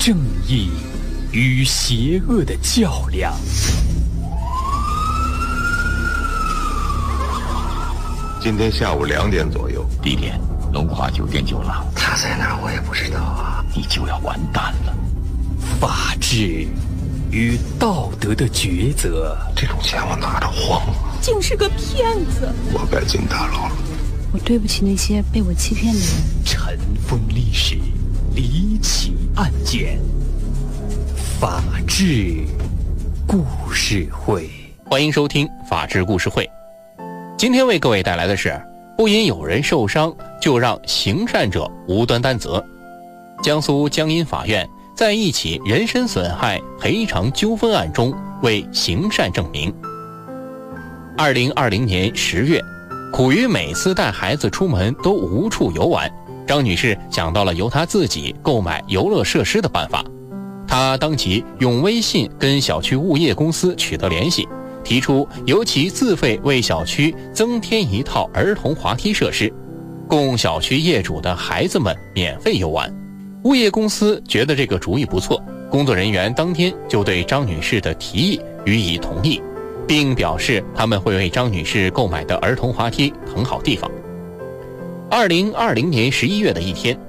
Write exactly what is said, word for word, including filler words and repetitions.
正义与邪恶的较量。 今天下午两点左右， 地点龙华酒店酒廊。 他在哪儿我也不知道啊， 你就要完蛋了。 法治与道德的抉择， 这种钱我拿着慌了， 竟是个骗子。 我该进大牢了。 我对不起那些被我欺骗的人。 尘封历史，离奇案件，法治故事会。 欢迎收听法治故事会。今天为各位带来的是，不因有人受伤就让行善者无端担责。江苏江阴法院在一起人身损害赔偿纠纷案中为行善证明。二零二零年十月，苦于每次带孩子出门都无处游玩，张女士想到了由她自己购买游乐设施的办法。她当即用微信跟小区物业公司取得联系，提出由其自费为小区增添一套儿童滑梯设施，供小区业主的孩子们免费游玩。物业公司觉得这个主意不错，工作人员当天就对张女士的提议予以同意，并表示他们会为张女士购买的儿童滑梯腾好地方。二零二零年十一月的一天，